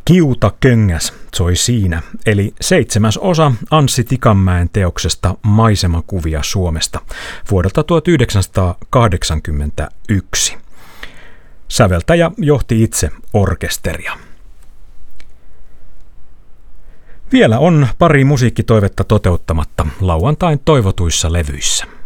Kiuta köngäs soi siinä, eli 7. osa Anssi Tikanmäen teoksesta Maisemakuvia Suomesta vuodelta 1981. Säveltäjä johti itse orkesteria. Vielä on pari musiikkitoivetta toteuttamatta lauantain toivotuissa levyissä.